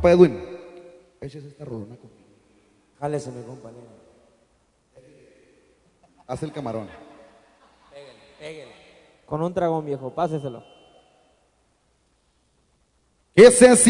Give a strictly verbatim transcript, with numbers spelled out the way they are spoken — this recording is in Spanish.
Compa Edwin, échese esta rolona conmigo. Jálese, mi compañero. Haz el camarón. Pégale, pégale. Con un dragón, viejo, páseselo. Que se